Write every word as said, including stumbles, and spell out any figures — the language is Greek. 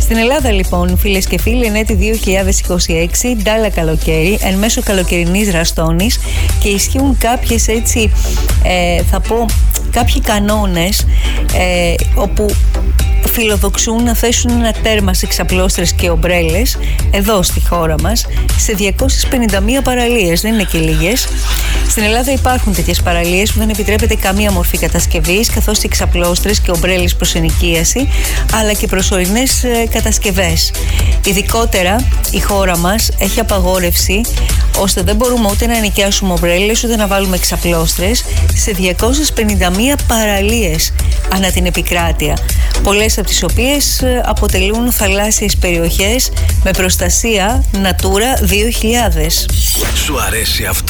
Στην Ελλάδα, λοιπόν, φίλες και φίλοι, εν έτη δύο χιλιάδες είκοσι έξι, ντάλα καλοκαίρι, εν μέσω καλοκαιρινής ραστόνης, και ισχύουν κάποιες, έτσι, ε, θα πω, κάποιοι κανόνες ε, όπου φιλοδοξούν να θέσουν ένα τέρμα σε ξαπλώστρες και ομπρέλες εδώ στη χώρα μας σε διακόσιες πενήντα μία παραλίες. Δεν είναι και λίγες. Στην Ελλάδα υπάρχουν τέτοιες παραλίες που δεν επιτρέπεται καμία μορφή κατασκευής, καθώς οι ξαπλώστρες και ομπρέλες προς ενοικίαση, αλλά και προσωρινές ε, κατασκευές. Ειδικότερα η χώρα μας έχει απαγόρευση, ώστε δεν μπορούμε ούτε να ενοικιάσουμε ομπρέλες ούτε να βάλουμε ξαπλώστρες σε διακόσιες πενήντα μία παραλίες ανά την επικράτεια, πολλές από τις οποίες αποτελούν θαλάσσιες περιοχές με προστασία Natura δύο χιλιάδες. Σου αρέσει αυτό?